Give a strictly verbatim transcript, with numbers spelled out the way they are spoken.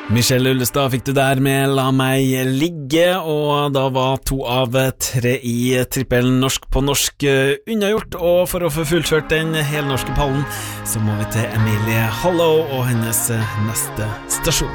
Michelle Ullestad fikk du der med La meg ligge, og da var to av tre i trippelen norsk på norsk unnagjort, og for å få fullført den helnorske pallen, så må vi til Emilie Hollow og hennes neste stasjon.